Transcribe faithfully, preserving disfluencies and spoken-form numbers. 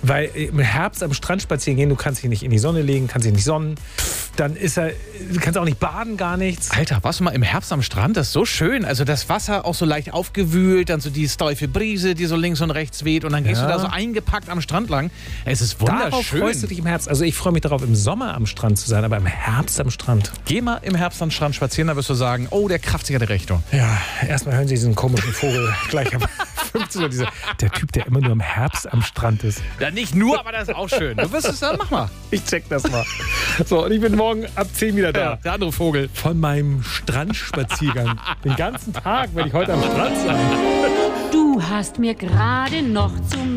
Weil im Herbst am Strand spazieren gehen, du kannst dich nicht in die Sonne legen, kannst dich nicht sonnen. Dann ist er, du kannst auch nicht baden, gar nichts. Alter, warst du mal im Herbst am Strand? Das ist so schön. Also das Wasser auch so leicht aufgewühlt, dann so die steife Brise, die so links und rechts weht. Und dann gehst Ja. du da so eingepackt am Strand lang. Es ist wunderschön. Darauf freust du dich im Herbst. Also ich freue mich darauf, im Sommer am Strand zu sein, aber im Herbst am Strand. Geh mal im Herbst am Strand spazieren, da wirst du sagen, oh, der kraft sich an der Richtung. Ja, erstmal hören Sie diesen komischen Vogel gleich am fünfzehn Uhr. Dieser, der Typ, der immer nur im Herbst am Strand ist. Ja, nicht nur, aber das ist auch schön. Du wirst es dann, mach mal. Ich check das mal. So, und ich bin morgen ab zehn wieder da. Ja, der andere Vogel. Von meinem Strandspaziergang. Den ganzen Tag werde ich heute am Strand sein. Du hast mir gerade noch zum